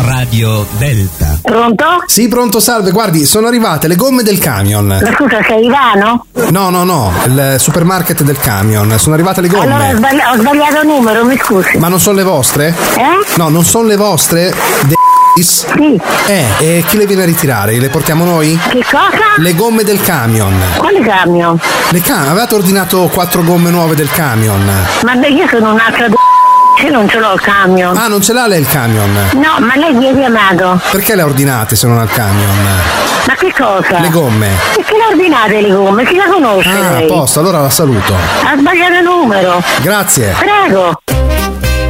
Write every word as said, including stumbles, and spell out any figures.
Radio Delta. Pronto? Sì, pronto, salve. Guardi, sono arrivate le gomme del camion. Ma scusa, sei Ivano? No, no, no, il supermarket del camion. Sono arrivate le gomme. Allora ho, sbagli- ho sbagliato numero, mi scusi. Ma non sono le vostre? Eh? No, non sono le vostre? De- Sì. Eh, e chi le viene a ritirare? Le portiamo noi? Che cosa? Le gomme del camion. Quale camion? Le cam- avevate ordinato quattro gomme nuove del camion. Ma beh, io sono un'altra d***a, io non ce l'ho il camion. Ah, non ce l'ha lei il camion? No, ma lei mi ha chiamato. Perché le ha ordinate se non ha il camion? Ma che cosa? Le gomme. Perché le ordinate le gomme? Chi la conosce Ah, a lei? posto, allora la saluto. Ha sbagliato il numero. Grazie. Prego.